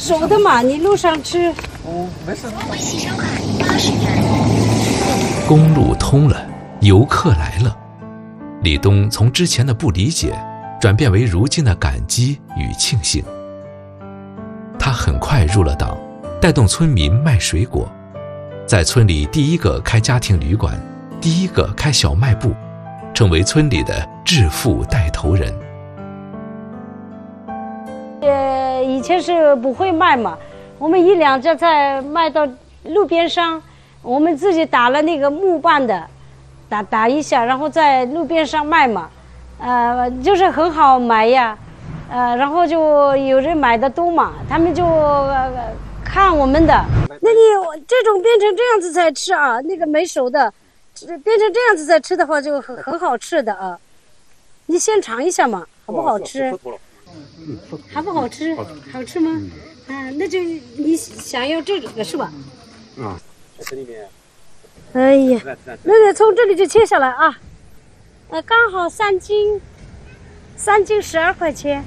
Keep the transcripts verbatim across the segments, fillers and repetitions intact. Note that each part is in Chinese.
熟的嘛，你路上吃。 哦，没事。 微信收款八十元。 公路通了，游客来了。李东从之前的不理解，转变为如今的感激与庆幸。他很快入了党，带动村民卖水果，在村里第一个开家庭旅馆，第一个开小卖部，成为村里的致富带头人。 呃，以前是不会卖嘛，我们一两家菜卖到路边上，我们自己打了那个木板的，打打一下，然后在路边上卖嘛，呃，就是很好买呀，呃，然后就有人买的多嘛，他们就、呃、看我们的。那你这种变成这样子才吃啊，那个没熟的，变成这样子再吃的话就很很好吃的啊，你先尝一下嘛，好不好吃？好不好吃？好吃吗？啊，那就你想要这个是吧？ 啊，这里面。 哎呀，那个从这里就切下来啊，呃，刚好三斤，三斤十二块钱。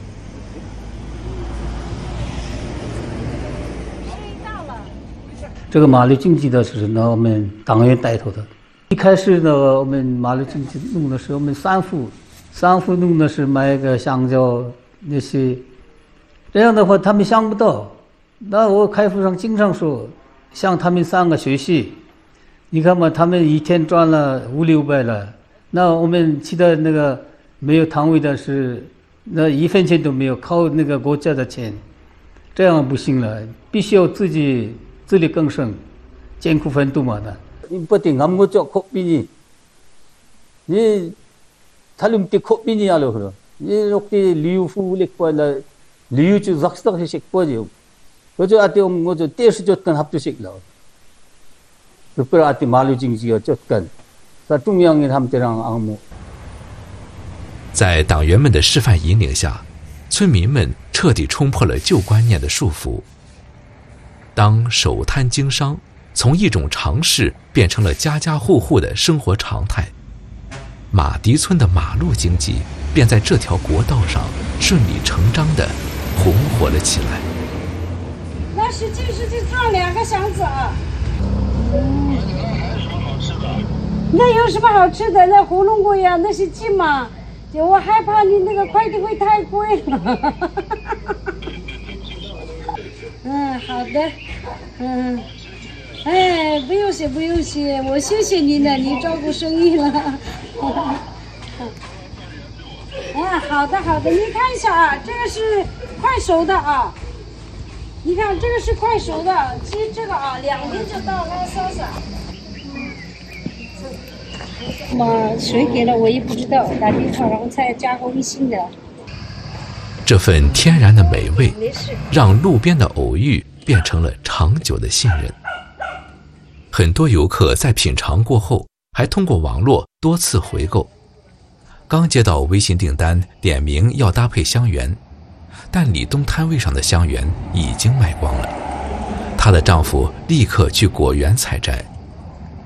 这个马路经济的是呢，我们党员带头的。一开始呢，我们马路经济弄的是我们三副，三副弄的是买个香蕉那些，这样的话他们想不到。那我开会上经常说，像他们三个学习，你看嘛，他们一天赚了五六百了，那我们其他那个没有摊位的是，那一分钱都没有，靠那个国家的钱，这样不行了，必须要自己自力更生，艰苦奋斗嘛的。你不定俺们做苦逼你，你他们的苦逼你要了可了，你若的旅游服务力过了，旅游就zak스tak식过就，我就阿爹我就电视就跟합주식了，就不阿爹马路经济就跟，在中央的他们这样项目。 在党员们的示范引领下，村民们彻底冲破了旧观念的束缚。当守摊经商从一种常识变成了家家户户的生活常态，马蹄村的马路经济便在这条国道上顺理成章地红火了起来。 那使劲使劲装两个箱子啊！嗯，那有什么好吃的？那火龙果呀，那是鸡嘛。我害怕你那个快递费太贵了。嗯，好的，嗯，哎，不用谢，不用谢，我谢谢你了，你照顾生意了。哎，好的，好的，你看一下啊，这个是快熟的啊，你看这个是快熟的，其实这个啊，两天就到了，莎莎。那么谁给了我也不知道，打电话然后才加个微信的。 这份天然的美味，让路边的偶遇变成了长久的信任。很多游客在品尝过后，还通过网络多次回购。刚接到微信订单，点名要搭配香橼，但李东摊位上的香橼已经卖光了。她的丈夫立刻去果园采摘。